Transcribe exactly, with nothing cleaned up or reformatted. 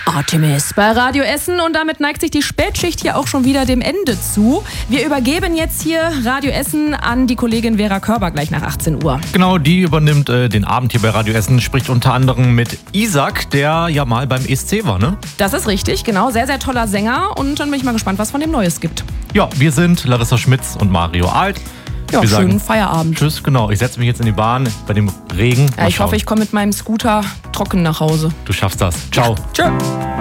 Artemis bei Radio Essen und damit neigt sich die Spätschicht hier auch schon wieder dem Ende zu. Wir übergeben jetzt hier Radio Essen an die Kollegin Vera Körber gleich nach achtzehn Uhr. Genau, die übernimmt äh, den Abend hier bei Radio Essen, spricht unter anderem mit Isaac, der ja mal beim E S C war, ne? Das ist richtig, genau. Sehr, sehr toller Sänger und dann bin ich mal gespannt, was von dem Neues gibt. Ja, wir sind Larissa Schmitz und Mario Alt. Ja, wir schönen sagen Feierabend. Tschüss, genau. Ich setze mich jetzt in die Bahn bei dem Regen. Ja, ich hoffe, ich komme mit meinem Scooter trocken nach Hause. Du schaffst das. Ciao. Ja. Tschö.